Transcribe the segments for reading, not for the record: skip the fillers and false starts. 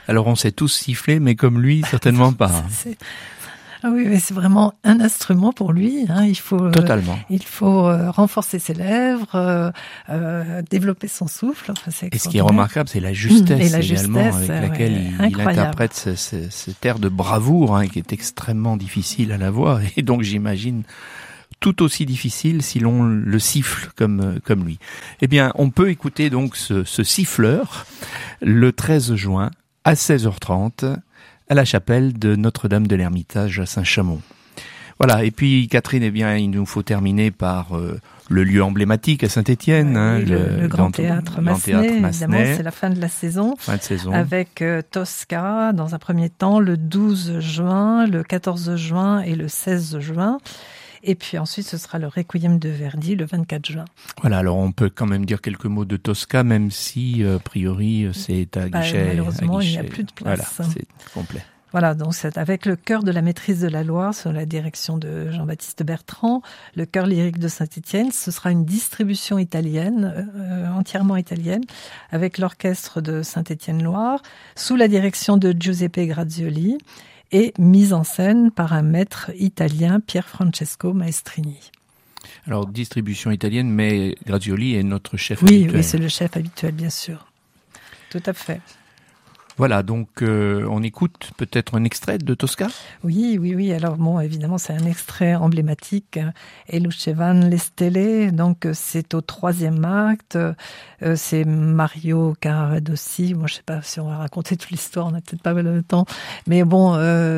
Alors on sait tous siffler, mais comme lui, certainement pas. Ah oui, mais c'est vraiment un instrument pour lui. Il faut Totalement. Renforcer ses lèvres, développer son souffle. Et ce qui est remarquable, c'est la justesse également avec laquelle il interprète cet air de bravoure qui est extrêmement difficile à la voix. Et donc j'imagine tout aussi difficile si l'on le siffle comme lui. Eh bien, on peut écouter donc ce siffleur le 13 juin à 16h30 à la chapelle de Notre-Dame de l'Ermitage à Saint-Chamond. Voilà, et puis Catherine, il nous faut terminer par le lieu emblématique à Saint-Étienne. Le Grand Théâtre Massenet, évidemment, c'est la fin de la saison. Fin de saison. Avec Tosca, dans un premier temps, le 12 juin, le 14 juin et le 16 juin. Et puis ensuite, ce sera le Requiem de Verdi le 24 juin. Voilà, alors on peut quand même dire quelques mots de Tosca, même si, a priori, c'est à guichet. Malheureusement, il n'y a plus de place. Voilà, c'est complet. Voilà, donc c'est avec le chœur de la maîtrise de la Loire, sous la direction de Jean-Baptiste Bertrand, le chœur lyrique de Saint-Étienne. Ce sera une distribution italienne, entièrement italienne, avec l'orchestre de Saint-Étienne-Loire, sous la direction de Giuseppe Grazioli, et mise en scène par un maître italien, Pier Francesco Maestrini. Alors, distribution italienne, mais Grazioli est notre chef habituel. Oui, c'est le chef habituel, bien sûr. Tout à fait. Voilà, donc on écoute peut-être un extrait de Tosca ? Oui. Alors bon, évidemment, c'est un extrait emblématique. E lucevano le stelle, donc c'est au 3e acte. C'est Mario Caradossi. Moi, je sais pas si on va raconter toute l'histoire, on n'a peut-être pas le temps. Mais bon,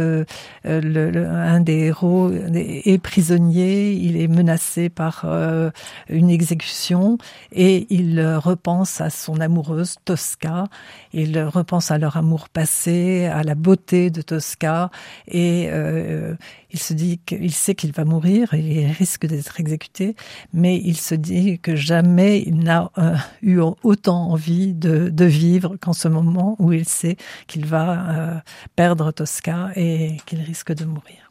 un des héros est prisonnier, il est menacé par une exécution et il repense à son amoureuse Tosca. Il repense à leur amour passé, à la beauté de Tosca, et il se dit qu'il sait qu'il va mourir, et il risque d'être exécuté, mais il se dit que jamais il n'a eu autant envie de vivre qu'en ce moment où il sait qu'il va perdre Tosca et qu'il risque de mourir.